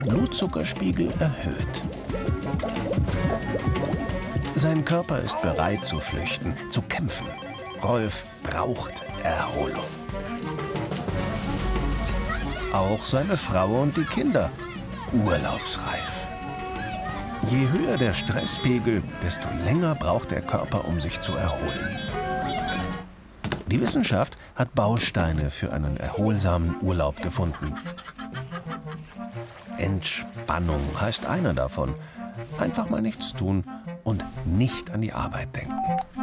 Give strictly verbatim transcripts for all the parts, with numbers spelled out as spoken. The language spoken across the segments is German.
Blutzuckerspiegel erhöht. Sein Körper ist bereit zu flüchten, zu kämpfen. Rolf braucht Erholung. Auch seine Frau und die Kinder urlaubsreif. Je höher der Stresspegel, desto länger braucht der Körper, um sich zu erholen. Die Wissenschaft hat Bausteine für einen erholsamen Urlaub gefunden. Entspannung heißt einer davon. Einfach mal nichts tun und nicht an die Arbeit denken.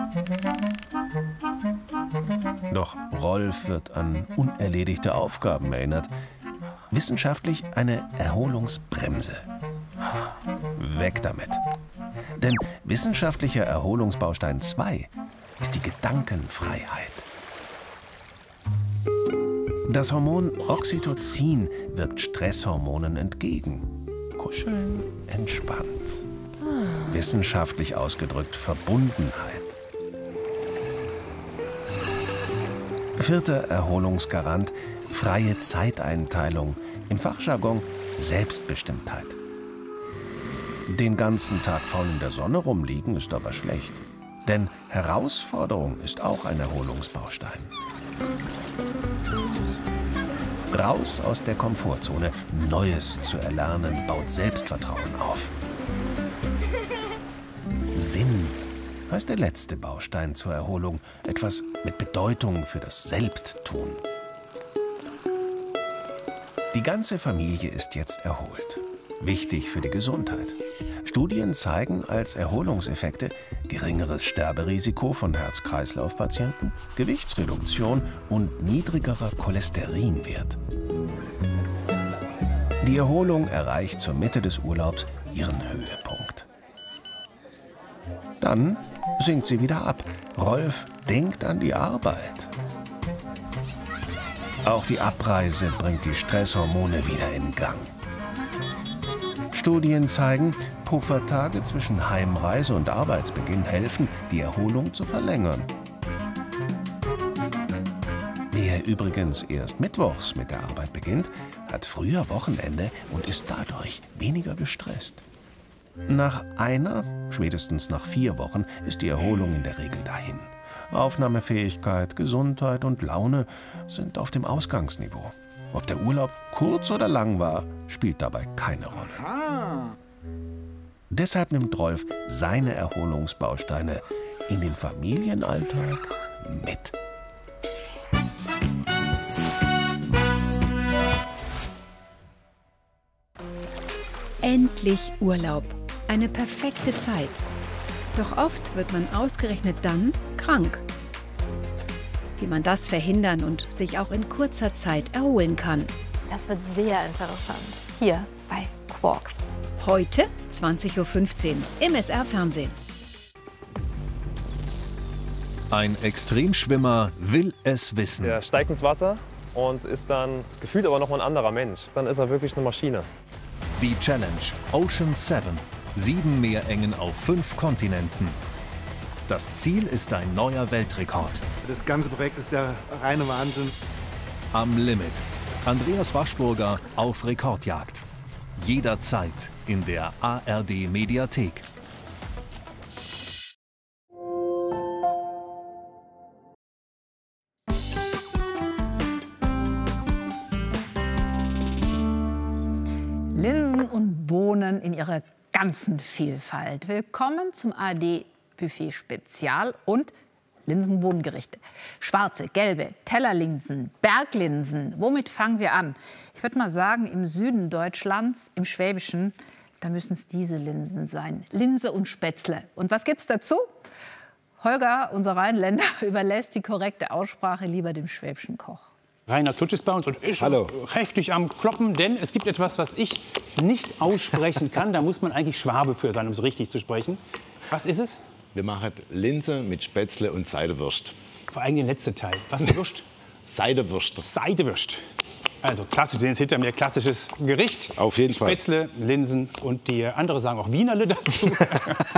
Doch Rolf wird an unerledigte Aufgaben erinnert. Wissenschaftlich eine Erholungsbremse. Weg damit. Denn wissenschaftlicher Erholungsbaustein zwei ist die Gedankenfreiheit. Das Hormon Oxytocin wirkt Stresshormonen entgegen. Kuscheln entspannt. Wissenschaftlich ausgedrückt Verbundenheit. Vierter Erholungsgarant, freie Zeiteinteilung, im Fachjargon Selbstbestimmtheit. Den ganzen Tag faul in der Sonne rumliegen ist aber schlecht. Denn Herausforderung ist auch ein Erholungsbaustein. Raus aus der Komfortzone, Neues zu erlernen, baut Selbstvertrauen auf. Sinn heißt der letzte Baustein zur Erholung, etwas mit Bedeutung für das Selbsttun. Die ganze Familie ist jetzt erholt. Wichtig für die Gesundheit. Studien zeigen als Erholungseffekte geringeres Sterberisiko von Herz-Kreislauf-Patienten, Gewichtsreduktion und niedrigerer Cholesterinwert. Die Erholung erreicht zur Mitte des Urlaubs ihren Höhepunkt. Dann sinkt sie wieder ab. Rolf denkt an die Arbeit. Auch die Abreise bringt die Stresshormone wieder in Gang. Studien zeigen, Puffertage zwischen Heimreise und Arbeitsbeginn helfen, die Erholung zu verlängern. Wer übrigens erst mittwochs mit der Arbeit beginnt, hat früher Wochenende und ist dadurch weniger gestresst. Nach einer, spätestens nach vier Wochen, ist die Erholung in der Regel dahin. Aufnahmefähigkeit, Gesundheit und Laune sind auf dem Ausgangsniveau. Ob der Urlaub kurz oder lang war, spielt dabei keine Rolle. Aha. Deshalb nimmt Rolf seine Erholungsbausteine in den Familienalltag mit. Endlich Urlaub. Eine perfekte Zeit. Doch oft wird man ausgerechnet dann krank. Wie man das verhindern und sich auch in kurzer Zeit erholen kann. Das wird sehr interessant. Hier bei Quarks. Heute zwanzig Uhr fünfzehn im S R-Fernsehen. Ein Extremschwimmer will es wissen. Er steigt ins Wasser und ist dann gefühlt aber noch mal ein anderer Mensch. Dann ist er wirklich eine Maschine. Die Challenge Ocean Seven. Sieben Meerengen auf fünf Kontinenten. Das Ziel ist ein neuer Weltrekord. Das ganze Projekt ist der reine Wahnsinn. Am Limit. Andreas Waschburger auf Rekordjagd. Jederzeit in der A R D-Mediathek. Linsen und Bohnen in ihrer ganzen Vielfalt. Willkommen zum A R D-Buffet Spezial und Linsenbohnengerichte. Schwarze, gelbe, Tellerlinsen, Berglinsen. Womit fangen wir an? Ich würde mal sagen, im Süden Deutschlands, im Schwäbischen, da müssen es diese Linsen sein. Linse und Spätzle. Und was gibt's dazu? Holger, unser Rheinländer, überlässt die korrekte Aussprache lieber dem schwäbischen Koch. Rainer Klutsch ist bei uns und ist Hallo. kräftig am Kloppen, denn es gibt etwas, was ich nicht aussprechen kann. Da muss man eigentlich Schwabe für sein, um es richtig zu sprechen. Was ist es? Wir machen Linse mit Spätzle und Seidewürst. Vor allem den letzten Teil. Was ist Würst? Seidewürst. Seidewürst. Also klassisch, sehen Sie hinter mir, klassisches Gericht. Auf jeden Fall. Spätzle, Linsen und die andere sagen auch Wienerle dazu.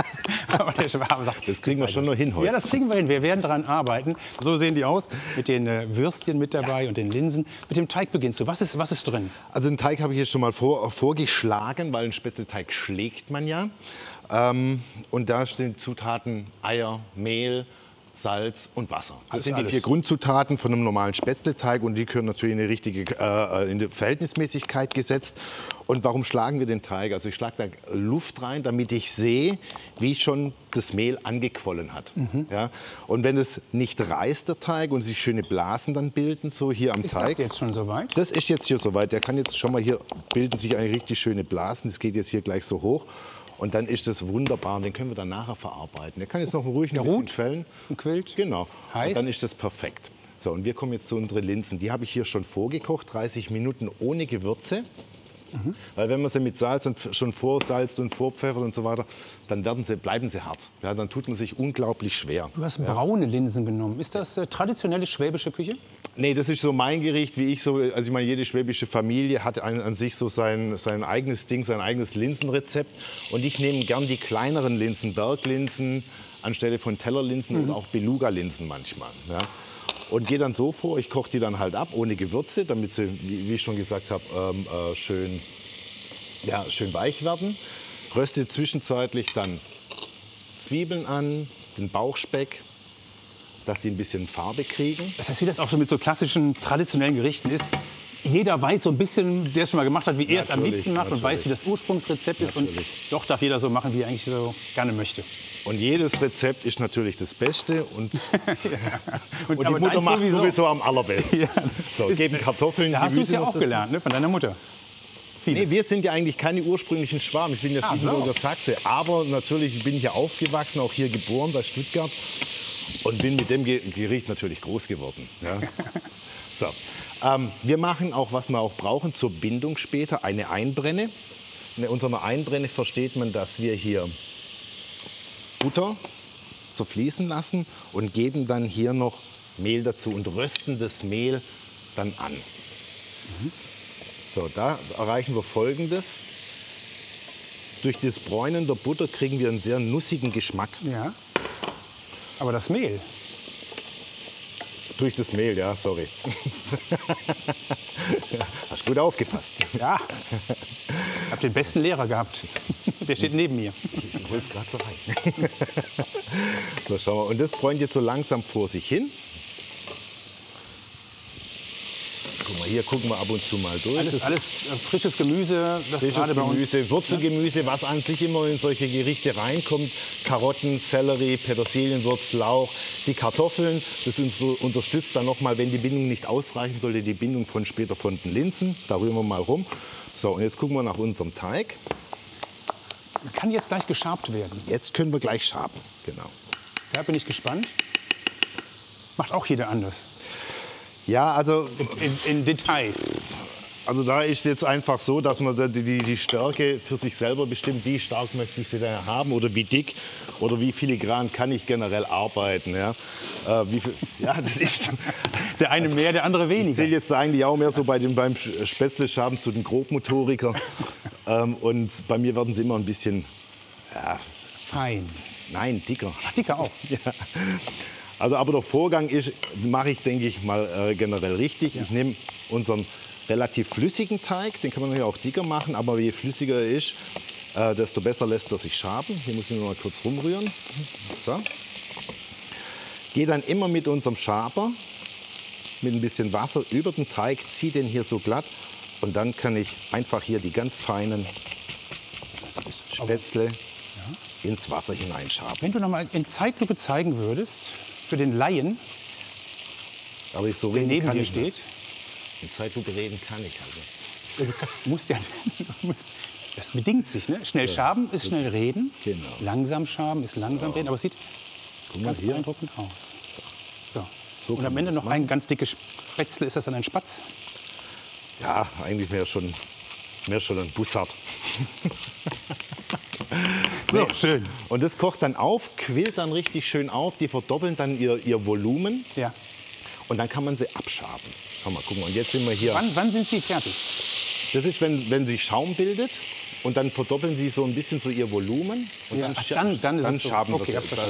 Aber der Schwabe sagt, das kriegen wir schon noch hin heute. Ja, das kriegen wir hin. Wir werden daran arbeiten. So sehen die aus, mit den äh, Würstchen mit dabei ja. und den Linsen. Mit dem Teig beginnst du. Was ist, was ist drin? Also den Teig habe ich jetzt schon mal vor, vorgeschlagen, weil einen Spätzleteig schlägt man ja. Ähm, und da stehen Zutaten Eier, Mehl, Salz und Wasser. Das, das sind alles. Die vier Grundzutaten von einem normalen Spätzleteig und die können natürlich in eine richtige äh, in eine Verhältnismäßigkeit gesetzt. Und warum schlagen wir den Teig? Also ich schlage da Luft rein, damit ich sehe, wie schon das Mehl angequollen hat. Mhm. Ja? Und wenn es nicht reißt, der Teig, und sich schöne Blasen dann bilden, so hier am ist Teig. Ist das jetzt schon soweit? Das ist jetzt hier soweit. Der kann jetzt schon mal hier, bilden sich eine richtig schöne Blasen. Das geht jetzt hier gleich so hoch. Und dann ist das wunderbar. Und den können wir dann nachher verarbeiten. Der kann jetzt noch ruhig ein bisschen quellen. Und quillt. Genau. Heiß. Und dann ist das perfekt. So, und wir kommen jetzt zu unseren Linsen. Die habe ich hier schon vorgekocht, dreißig Minuten ohne Gewürze. Mhm. Weil wenn man sie mit Salz und schon vorsalzt und vorpfeffert und so weiter, dann werden sie, bleiben sie hart. Ja, dann tut man sich unglaublich schwer. Du hast braune Linsen genommen. Ist das äh, traditionelle schwäbische Küche? Nee, das ist so mein Gericht, wie ich so, also ich meine, jede schwäbische Familie hat an, an sich so sein, sein eigenes Ding, sein eigenes Linsenrezept. Und ich nehme gern die kleineren Linsen, Berglinsen, anstelle von Tellerlinsen mhm. oder auch Beluga-Linsen manchmal. Ja. Und gehe dann so vor, ich koche die dann halt ab, ohne Gewürze, damit sie, wie, wie ich schon gesagt habe, ähm, äh, schön, ja, schön weich werden. Röste zwischenzeitlich dann Zwiebeln an, den Bauchspeck, dass sie ein bisschen Farbe kriegen. Das heißt, wie das auch so mit so klassischen traditionellen Gerichten ist, jeder weiß so ein bisschen, der es schon mal gemacht hat, wie er es am liebsten macht natürlich. Und weiß, wie das Ursprungsrezept ist. Natürlich. Und doch darf jeder so machen, wie er eigentlich so gerne möchte. Und jedes Rezept ist natürlich das Beste und, ja. und, und die Mutter macht sowieso. sowieso am allerbesten. Ja. So, geben Kartoffeln, da hast du es ja auch gelernt, ne, von deiner Mutter. Nee, wir sind ja eigentlich keine ursprünglichen Schwaben. Ich bin ja Siebenbürger Sachse. Aber natürlich bin ich ja aufgewachsen, auch hier geboren bei Stuttgart. Und bin mit dem Gericht natürlich groß geworden. Ja. So. Ähm, wir machen auch, was wir auch brauchen zur Bindung später, eine Einbrenne. Unter einer Einbrenne versteht man, dass wir hier Butter zerfließen lassen und geben dann hier noch Mehl dazu und rösten das Mehl dann an. Mhm. So, da erreichen wir Folgendes. Durch das Bräunen der Butter kriegen wir einen sehr nussigen Geschmack. Ja. Aber das Mehl? Durch das Mehl, ja, sorry. Hast gut aufgepasst. Ja, ich habe den besten Lehrer gehabt. Der steht neben mir. Ich wollte es gerade so rein. So, schauen wir. Und das bräunt jetzt so langsam vor sich hin. Guck mal, hier gucken wir ab und zu mal durch. Alles, das alles frisches Gemüse, das frisches gerade bei uns, Gemüse, Wurzelgemüse, was an sich immer in solche Gerichte reinkommt. Karotten, Sellerie, Petersilienwurz, Lauch, die Kartoffeln. Das unterstützt dann noch mal, wenn die Bindung nicht ausreichen sollte, die Bindung von später von den Linsen. Da rühren wir mal rum. So, und jetzt gucken wir nach unserem Teig. Kann jetzt gleich geschabt werden. Jetzt können wir gleich schaben, genau. Da bin ich gespannt. Macht auch jeder anders. Ja, also in, in Details. Also da ist jetzt einfach so, dass man die, die, die Stärke für sich selber bestimmt, wie stark möchte ich sie denn haben oder wie dick oder wie filigran kann ich generell arbeiten. Ja, äh, wie viel, ja das ist der eine mehr, der andere weniger. Ich zähle jetzt eigentlich auch mehr so bei dem, beim Spätzle-Schaben zu den Grobmotorikern. ähm, und bei mir werden sie immer ein bisschen ja, fein. Nein, dicker. Ach, dicker auch. Ja. Also, aber der Vorgang ist, mache ich, denke ich mal, äh, generell richtig. Ja. Ich nehme unseren relativ flüssigen Teig, den kann man natürlich auch dicker machen, aber je flüssiger er ist, äh, desto besser lässt er sich schaben. Hier muss ich nur mal kurz rumrühren. So. Gehe dann immer mit unserem Schaber, mit ein bisschen Wasser über den Teig, ziehe den hier so glatt und dann kann ich einfach hier die ganz feinen Spätzle ja. ins Wasser hineinschaben. Wenn du noch mal in Zeitlupe zeigen würdest, für den Laien, aber ich so der neben kann dir ich steht. Nicht. In Zeitlupe reden kann ich also. Du musst ja, du musst, das bedingt sich, ne? Schnell ja. schaben ist schnell reden, genau. Langsam schaben ist langsam ja. reden, aber es sieht ganz hier. beeindruckend aus. So. So. Und am Ende noch machen. Ein ganz dickes Spätzle, ist das dann ein Spatz? Ja, eigentlich mehr schon, mehr schon ein Bussard. So, nee. Schön. Und das kocht dann auf, quillt dann richtig schön auf. Die verdoppeln dann ihr, ihr Volumen. Ja. Und dann kann man sie abschaben. Komm mal gucken. Und jetzt sind wir hier. Wann, wann sind sie fertig? Das ist, wenn, wenn sich Schaum bildet. Und dann verdoppeln sie so ein bisschen so ihr Volumen. Und Ja, dann, ach, dann, dann ist dann es so. schaben Okay, wir hab's es.